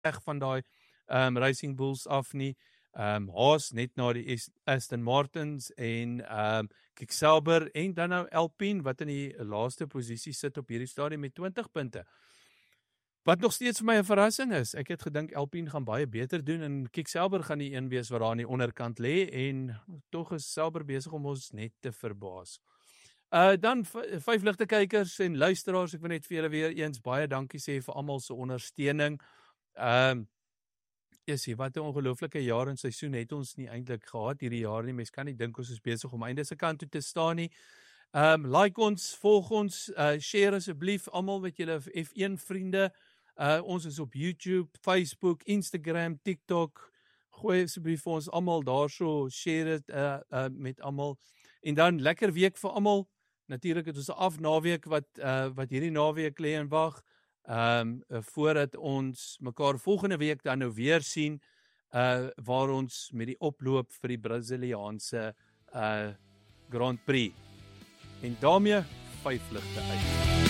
weg van daai Racing Bulls af nie. Haas net na die Aston Martins en Kick Sauber en dan nou Alpine wat in die laaste posisie sit op hierdie stadium met 20 punte. Wat nog steeds vir my 'n verrassing is. Ek het gedink Alpine gaan baie beter doen en Kick Sauber gaan die een wees wat daar aan die onderkant lê en tog is Sauber besig om ons net te verbaas. Dan 5 ligte kykers en luisteraars, ek wil net vir julle weer eens baie dankie sê vir almal se ondersteuning. Wat 'n ongelooflike jaar en seisoen het ons nie eintlik gehad hierdie jaar nie. Mens kan nie dink ons is besig om einde se kant toe te staan nie. Like ons, volg ons, share asseblief almal met julle F1 vriende. Ons is op YouTube, Facebook, Instagram, TikTok. Gooi asseblief vir ons almal daarso, share dit met almal. En dan lekker week vir almal. Natuurlik het ons 'n afnaweek wat hierdie naweek lê en wag. Voordat ons mekaar volgende week dan nou weer sien, waar ons met die oploop vir die Brasiliaanse Grand Prix. En daarmee 5 ligte uit.